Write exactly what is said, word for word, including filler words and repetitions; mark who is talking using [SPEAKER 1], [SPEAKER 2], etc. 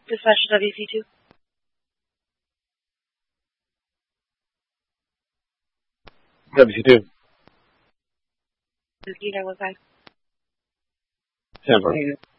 [SPEAKER 1] Dispatch W C two.
[SPEAKER 2] W C two.
[SPEAKER 1] Whiskey nine one five.
[SPEAKER 2] Sanford.